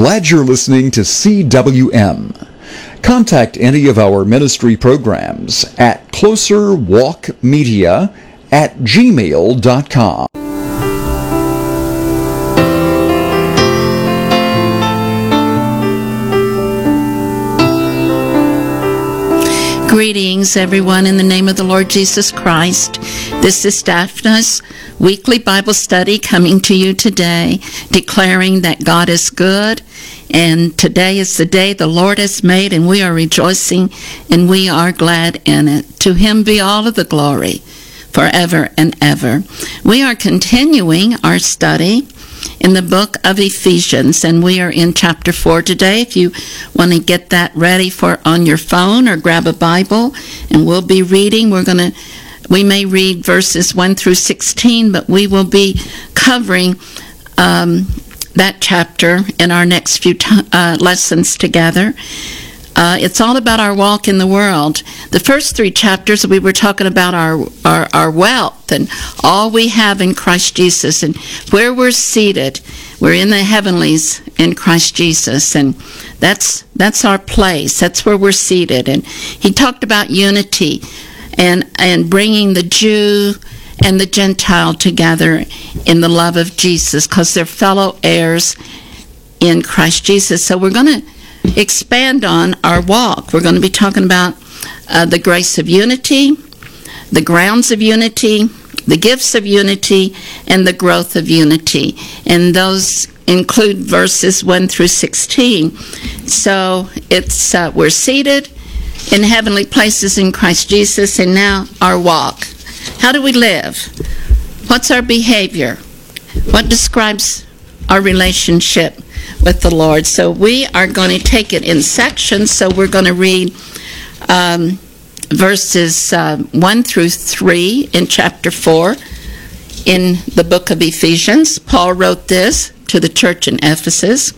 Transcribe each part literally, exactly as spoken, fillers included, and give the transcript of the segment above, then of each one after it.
Glad you're listening to C W M. Contact any of our ministry programs at closerwalkmedia at gmail dot com. Greetings, everyone, in the name of the Lord Jesus Christ. This is Daphna's weekly Bible study coming to you today, declaring that God is good, and today is the day the Lord has made, and we are rejoicing, and we are glad in it. To Him be all of the glory, forever and ever. We are continuing our study in the book of Ephesians, and we are in chapter four today. If you want to get that ready for on your phone or grab a Bible, and we'll be reading. We're going to, we may read verses one through sixteen, but we will be covering um, that chapter in our next few t- uh, lessons together. Uh, it's all about our walk in the world. The first three chapters, we were talking about our, our, our wealth and all we have in Christ Jesus and where we're seated. We're in the heavenlies in Christ Jesus, and that's that's our place. That's where we're seated. And he talked about unity and and bringing the Jew and the Gentile together in the love of Jesus, because they're fellow heirs in Christ Jesus. So we're going to expand on our walk. We're going to be talking about uh, the grace of unity, the grounds of unity, the gifts of unity, and the growth of unity. And those include verses one through sixteen. So it's uh, we're seated in heavenly places in Christ Jesus, and now our walk. How do we live? What's our behavior? What describes our relationship with the Lord? So we are going to take it in sections. So we're going to read um, verses uh, one through three in chapter four in the book of Ephesians. Paul wrote this to the church in Ephesus.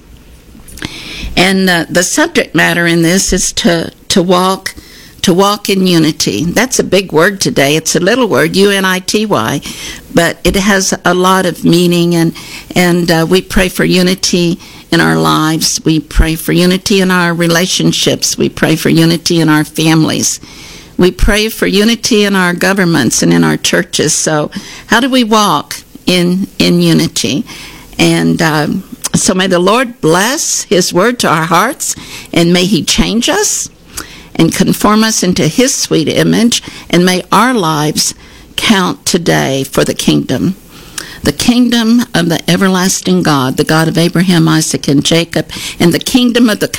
And uh, the subject matter in this is to, to walk to walk in unity. That's a big word today. It's a little word, U N I T Y, but it has a lot of meaning, and and uh, we pray for unity in our lives. We pray for unity in our relationships. We pray for unity in our families. We pray for unity in our governments and in our churches. So how do we walk in in unity? And um, so may the Lord bless His word to our hearts, and may He change us and conform us into His sweet image, and may our lives count today for the kingdom. The kingdom of the everlasting God, the God of Abraham, Isaac, and Jacob, and the kingdom of the